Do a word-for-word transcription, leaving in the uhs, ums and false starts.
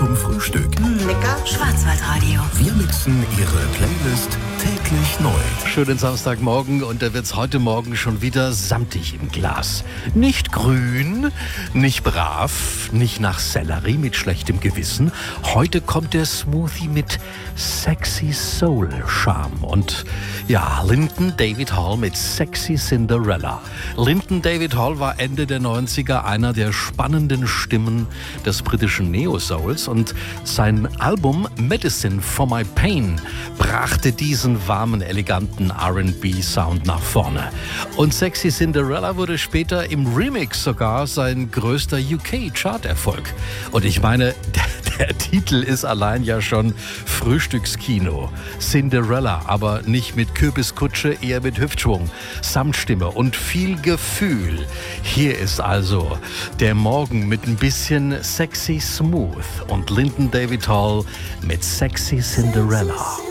zum Frühstück. Lecker. Schwarzwaldradio. Wir mixen Ihre Playlist täglich neu. Schönen Samstagmorgen und da wird's heute Morgen schon wieder samtig im Glas. Nicht grün, nicht brav, nicht nach Sellerie mit schlechtem Gewissen. Heute kommt der Smoothie mit Sexy Soul Charme. Und ja, Linton David Hall mit Sexy Cinderella. Linton David Hall war Ende der neunziger einer der spannenden Stimmen des britischen Neo-Souls und sein Album Medicine for My Pain brachte diesen warmen, eleganten R and B-Sound nach vorne. Und Sexy Cinderella wurde später im Remix sogar sein größter U K-Chart-Erfolg. Und ich meine, der, der Titel ist allein ja schon Frühstückskino. Cinderella, aber nicht mit Kürbiskutsche, eher mit Hüftschwung, Samtstimme und viel Gefühl. Hier ist also der Morgen mit ein bisschen Sexy Smooth und Linton David Hall mit Sexy Cinderella.